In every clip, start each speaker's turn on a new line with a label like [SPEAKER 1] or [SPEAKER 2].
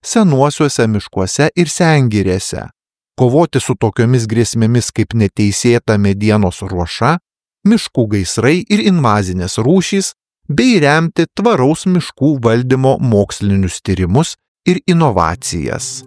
[SPEAKER 1] senuosiuose miškuose ir sengirėse, kovoti su tokiomis grėsmėmis kaip neteisėta medienos ruoša, miškų gaisrai ir invazinės rūšys, bei remti tvaraus miškų valdymo mokslinius tyrimus ir inovacijas.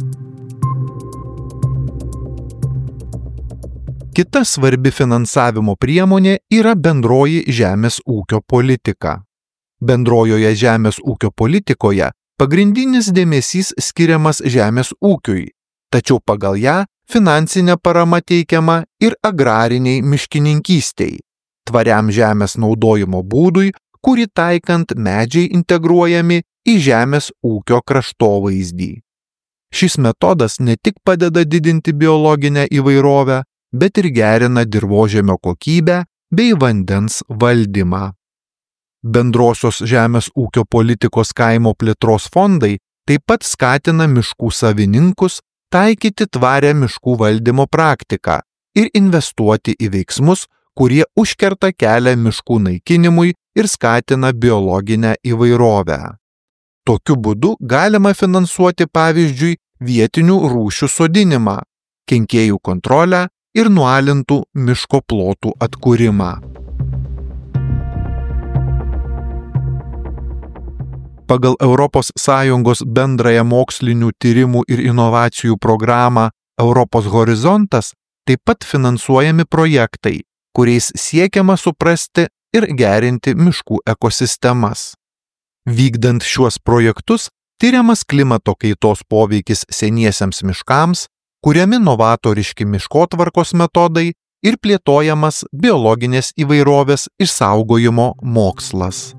[SPEAKER 1] Kita svarbi finansavimo priemonė yra bendroji žemės ūkio politika. Bendrojoje žemės ūkio politikoje pagrindinis dėmesys skiriamas žemės ūkiui, tačiau pagal ją finansinė parama teikiama ir agrariniai miškininkystei, tvariam žemės naudojimo būdui, kurį taikant medžiai integruojami į žemės ūkio kraštovaizdį. Šis metodas ne tik padeda didinti biologinę įvairovę, bet ir gerina dirvožemio kokybę bei vandens valdymą. Bendrosios žemės ūkio politikos kaimo plėtros fondai taip pat skatina miškų savininkus taikyti tvarią miškų valdymo praktiką ir investuoti į veiksmus, kurie užkerta kelią miškų naikinimui ir skatina biologinę įvairovę. Tokiu būdu galima finansuoti, pavyzdžiui, vietinių rūšių sodinimą, kenkėjų kontrolę ir nualintų miško plotų atkūrimą. Pagal ES bendrąją mokslinių tyrimų ir inovacijų programą Europos horizontas taip pat finansuojami projektai, kuriais siekiama suprasti ir gerinti miškų ekosistemas. Vykdant šiuos projektus, tyriamas klimato kaitos poveikis seniesiems miškams, kuriami novatoriški miškotvarkos metodai ir plėtojamas biologinės įvairovės išsaugojimo mokslas.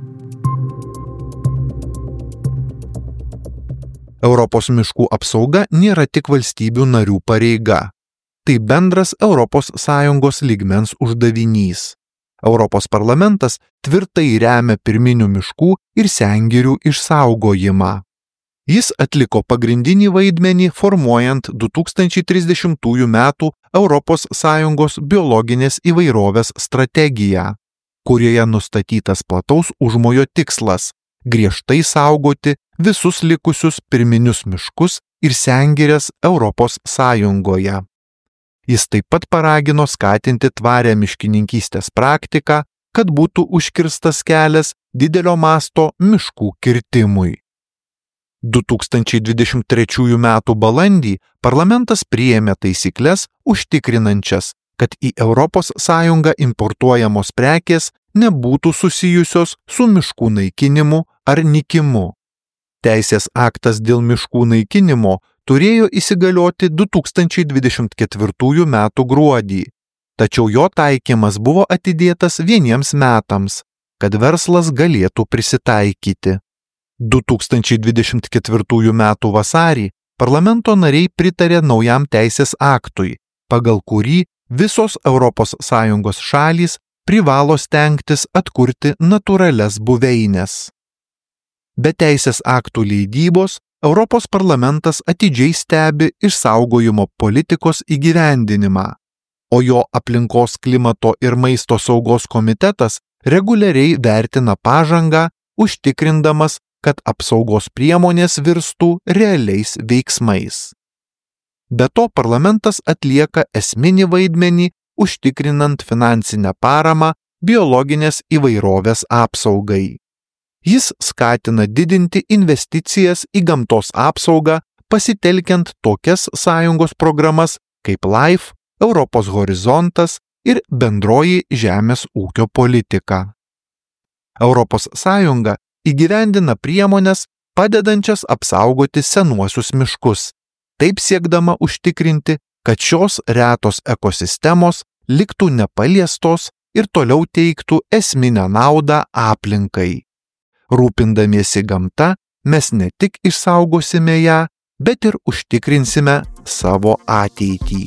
[SPEAKER 1] Europos miškų apsauga nėra tik valstybių narių pareiga. Tai bendras ES lygmens uždavinys. Europos parlamentas tvirtai remia pirminių miškų ir sengirių išsaugojimą. Jis atliko pagrindinį vaidmenį formuojant 2030 m. ES biologinės įvairovės strategiją, kurioje nustatytas plataus užmojo tikslas – griežtai saugoti visus likusius pirminius miškus ir sengires ES. Jis taip pat paragino skatinti tvarią miškininkystės praktiką, kad būtų užkirstas kelias didelio masto miškų kirtimui. 2023 m. balandį parlamentas priėmė taisykles užtikrinančias, kad į ES importuojamos prekės nebūtų susijusios su miškų naikinimu ar nykimu. Teisės aktas dėl miškų naikinimo turėjo įsigalioti 2024 m. gruodį, tačiau jo taikymas buvo atidėtas 1 metams, kad verslas galėtų prisitaikyti. 2024 m. vasarį parlamento nariai pritarė naujam teisės aktui, pagal kurį visos ES šalys privalo stengtis atkurti natūralias buveines. Be teisės aktų leidybos, Europos parlamentas atidžiai stebi išsaugojimo politikos įgyvendinimą, o jo aplinkos, klimato ir maisto saugos komitetas reguliariai vertina pažangą, užtikrindamas, kad apsaugos priemonės virstų realiais veiksmais. Be to, parlamentas atlieka esminį vaidmenį, užtikrinant finansinę paramą biologinės įvairovės apsaugai. Jis skatina didinti investicijas į gamtos apsaugą, pasitelkiant tokias sąjungos programas kaip LIFE, Europos horizontas ir bendroji žemės ūkio politika. Europos Sąjunga įgyvendina priemones, padedančias apsaugoti senuosius miškus, taip siekdama užtikrinti, kad šios retos ekosistemos liktų nepaliestos ir toliau teiktų esminę naudą aplinkai. Rūpindamiesi gamta, mes ne tik išsaugosime ją, bet ir užtikrinsime savo ateitį.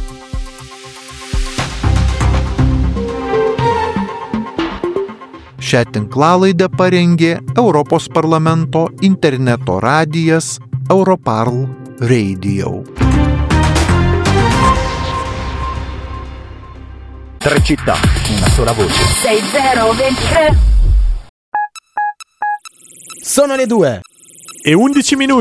[SPEAKER 1] Šią tinklalaidę parengė Europos parlamento interneto radijas Europarl Radio.
[SPEAKER 2] Tre città, una sola voce.
[SPEAKER 3] 6023.
[SPEAKER 4] Sono le 2:11